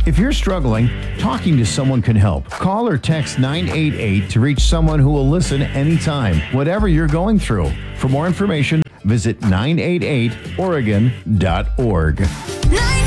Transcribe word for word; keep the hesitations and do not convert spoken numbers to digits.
If you're struggling, talking to someone can help. Call or text nine eight eight to reach someone who will listen anytime, whatever you're going through. For more information, visit nine eight eight oregon dot org. nine